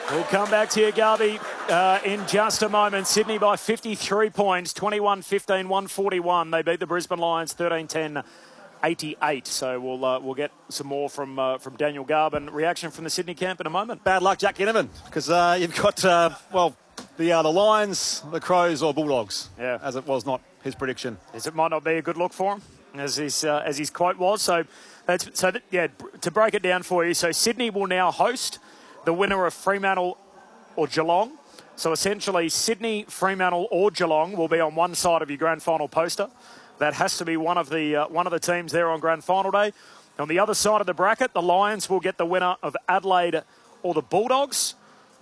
We'll come back to you, Garby, in just a moment. Sydney by 53 points, 21-15, 141. They beat the Brisbane Lions 13-10, 88. So we'll get some more from Daniel Garbin. Reaction from the Sydney camp in a moment. Bad luck, Jack Ginnivan, because you've got, the Lions, the Crows or Bulldogs, as it was not his prediction. As it might not be a good look for him, as his quote was. To break it down for you, so Sydney will now host the winner of Fremantle or Geelong. So essentially, Sydney, Fremantle or Geelong will be on one side of your grand final poster. That has to be one of the teams there on grand final day. On the other side of the bracket, the Lions will get the winner of Adelaide or the Bulldogs.